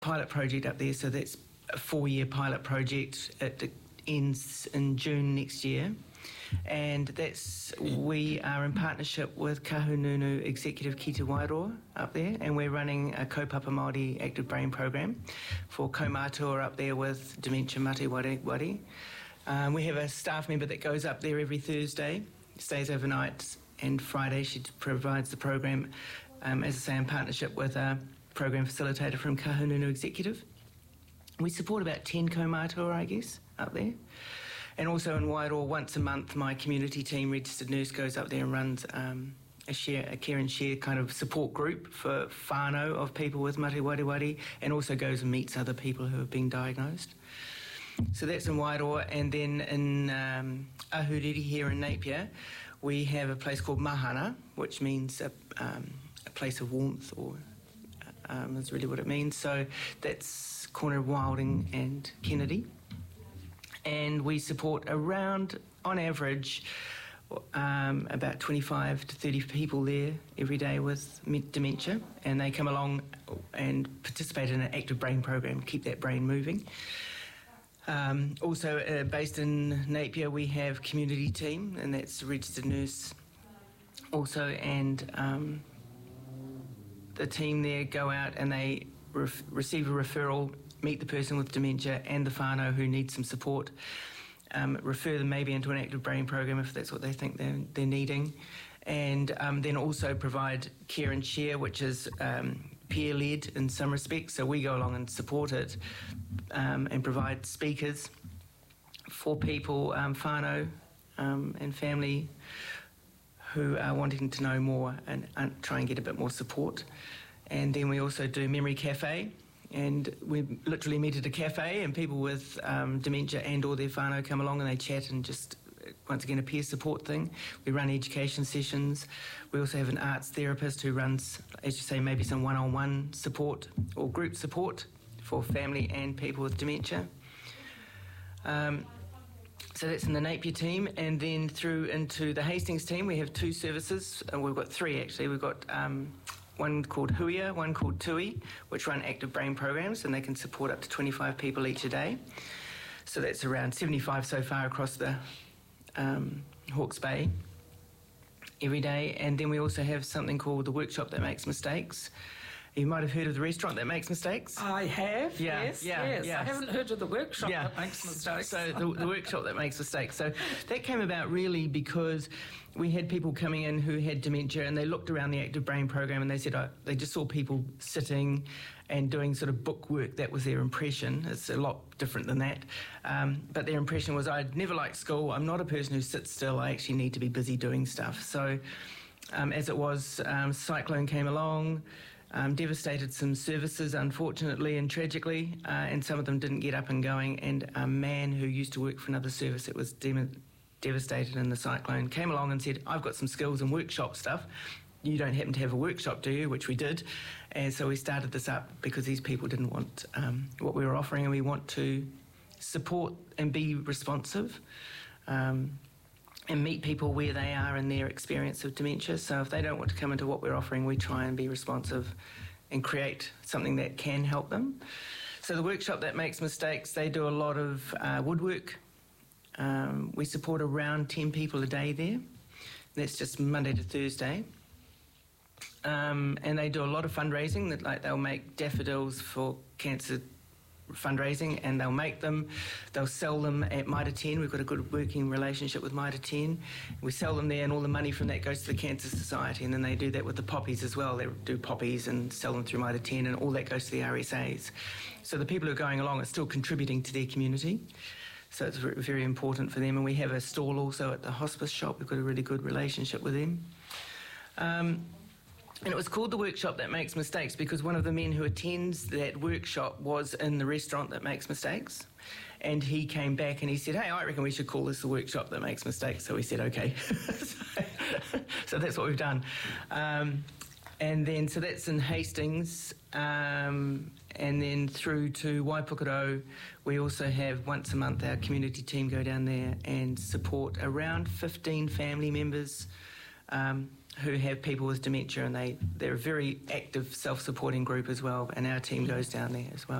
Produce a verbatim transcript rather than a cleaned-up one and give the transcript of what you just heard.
pilot project up there, so that's a four-year pilot project. It ends in June next year. And that's, we are in partnership with Kahungunu Executive Ki Te Wairoa up there, and we're running a Kaupapa Māori Active Brain program for kaumātua up there with dementia mate wari wari. Um, we have a staff member that goes up there every Thursday, stays overnight, and Friday she provides the program, um, as I say, in partnership with a program facilitator from Kahungunu Executive. We support about ten kaumātua, I guess, up there. And also in Wairoa, once a month, my community team, registered nurse, goes up there and runs um, a share, a care and share kind of support group for whānau of people with mate wari wari, and also goes and meets other people who have been diagnosed. So that's in Wairoa. And then in um, Ahuriri here in Napier, we have a place called Mahana, which means a, um, a place of warmth, or um, is really what it means. So that's corner of Wilding and Kennedy. And we support around, on average, um, about twenty-five to thirty people there every day with dementia, and they come along and participate in an active brain program to keep that brain moving. Um, also, uh, based in Napier, we have community team, and that's a registered nurse also, and um, the team there go out and they re- receive a referral, meet the person with dementia and the whānau who needs some support, um, refer them maybe into an active brain program if that's what they think they're, they're needing, and um, then also provide care and share, which is um, peer-led in some respects. So we go along and support it um, and provide speakers for people, um, whānau um, and family who are wanting to know more and, and try and get a bit more support. And then we also do Memory Cafe, and we literally meet at a cafe, and people with um, dementia and or their whānau come along and they chat, and just, once again, a peer support thing. We run education sessions. We also have an arts therapist who runs, as you say, maybe some one-on-one support or group support for family and people with dementia. Um, so that's in the Napier team. And then through into the Hastings team, we have two services. And we've got three, actually. We've got Um, one called Huia, one called Tui, which run active brain programs, and they can support up to twenty-five people each a day. So that's around seventy-five so far across the um, Hawke's Bay every day. And then we also have something called the Workshop That Makes Mistakes. You might have heard of the Restaurant That Makes Mistakes. I have, yeah, yes, yeah, yes. yeah. I haven't heard of the Workshop yeah. That Makes Mistakes. So the, the Workshop That Makes Mistakes. So that came about really because we had people coming in who had dementia, and they looked around the active brain program and they said oh, they just saw people sitting and doing sort of book work. That was their impression. It's a lot different than that. Um, but their impression was, I'd never liked school. I'm not a person who sits still. I actually need to be busy doing stuff. So um, as it was, um, Cyclone came along, Um, devastated some services, unfortunately and tragically, uh, and some of them didn't get up and going. And a man who used to work for another service that was de- devastated in the cyclone came along and said, I've got some skills and workshop stuff. You don't happen to have a workshop, do you? Which we did. And so we started this up because these people didn't want um, what we were offering, and we want to support and be responsive um, and meet people where they are in their experience of dementia. So if they don't want to come into what we're offering, we try and be responsive and create something that can help them. So the Workshop That Makes Mistakes, they do a lot of uh, woodwork. Um, we support around ten people a day there. That's just Monday to Thursday. Um, and they do a lot of fundraising. That, like, they'll make daffodils for cancer fundraising, and they'll make them, they'll sell them at Mitre ten. We've got a good working relationship with Mitre ten. We sell them there, and all the money from that goes to the Cancer Society, and then they do that with the poppies as well. They do poppies and sell them through Mitre ten, and all that goes to the R S As. So the people who are going along are still contributing to their community. So it's very important for them. And we have a stall also at the hospice shop. We've got a really good relationship with them. Um, And it was called the Workshop That Makes Mistakes because one of the men who attends that workshop was in the Restaurant That Makes Mistakes. And he came back and he said, hey, I reckon we should call this the Workshop That Makes Mistakes. So we said, OK. so, so that's what we've done. Um, and then, so that's in Hastings. Um, and then through to Waipukaro, we also have once a month our community team go down there and support around fifteen family members um, who have people with dementia, and they, they're a very active self-supporting group as well, and our team goes down there as well.